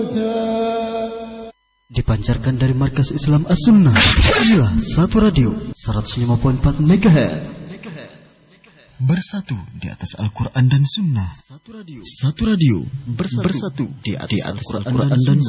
Dipancarkan dari Markas Islam As-Sunnah. Inilah Satu Radio 105.4 MHz. Bersatu di atas Al-Quran dan Sunnah. Satu Radio bersatu di atas Al-Quran dan Sunnah.